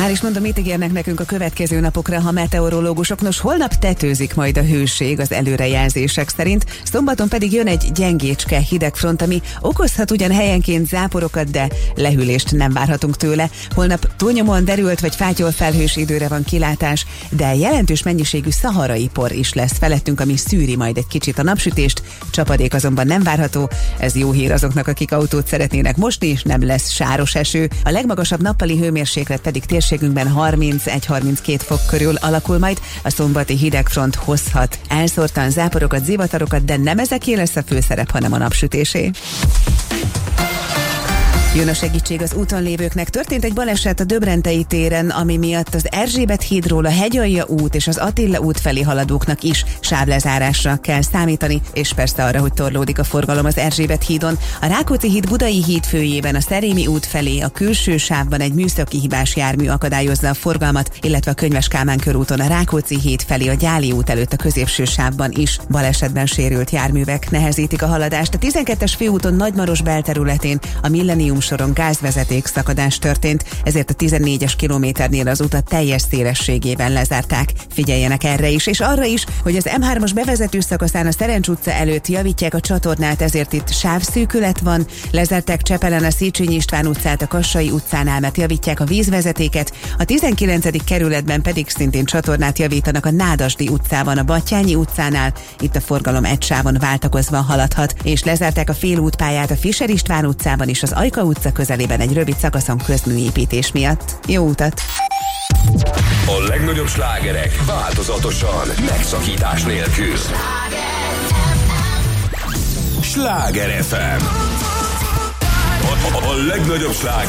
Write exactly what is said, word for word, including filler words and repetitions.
Már is mondom, mit ígérnek nekünk a következő napokra, ha meteorológusok. Nos, holnap tetőzik majd a hőség az előrejelzések szerint, szombaton pedig jön egy gyengécske hidegfront, ami okozhat ugyan helyenként záporokat, de lehűlést nem várhatunk tőle. Holnap túlnyomóan derült vagy fátyol felhős időre van kilátás, de jelentős mennyiségű szaharai por is lesz felettünk, ami szűri majd egy kicsit a napsütést. Csapadék azonban nem várható, ez jó hír azoknak, akik autót szeretnének mosni, és nem lesz sáros eső. A legmagasabb nappali hőmérséklet pedig térségünkben harmincegy-harminckét fok körül alakul majd. A szombati hidegfront hozhat elszórtan záporokat, zivatarokat, de nem ezeké lesz a főszerep, hanem a napsütésé. Jön a segítség az úton lévőknek. Történt egy baleset a Döbrentei téren, ami miatt az Erzsébet hídról a Hegyalja út és az Attila út felé haladóknak is sávlezárásra kell számítani, és persze arra, hogy torlódik a forgalom az Erzsébet hídon. A Rákóczi híd Budai híd főjében a Szerémi út felé a külső sávban egy műszaki hibás jármű akadályozza a forgalmat, illetve a Könyves Kálmán körúton a Rákóczi híd felé a Gyáli út előtt a középső sávban is balesetben sérült járművek nehezítik a haladást. A tizenkettes főúton Nagymaros belterületén a Millennium soron gázvezeték szakadás történt, ezért a tizennégyes kilométernél az utat teljes szélességében lezárták. Figyeljenek erre is, és arra is, hogy az em hármas bevezető szakaszán a Szerencs utca előtt javítják a csatornát, ezért itt sávszűkület van. Lezárták Csepelen a Széchenyi István utcát a Kassai utcánál, mert javítják a vízvezetéket. A tizenkilencedik kerületben pedig szintén csatornát javítanak a Nádasdy utcában, a Battyányi utcánál. Itt a forgalom egy sávon váltakozva haladhat, és lezárták a félútpályát a Fischer István utcában is, az Ajka utca közelében egy rövid szakaszon közműépítés miatt. Jó utat! A legnagyobb slágerek változatosan, megszakítás nélkül. Sláger ef em. A, a, a legnagyobb slágerek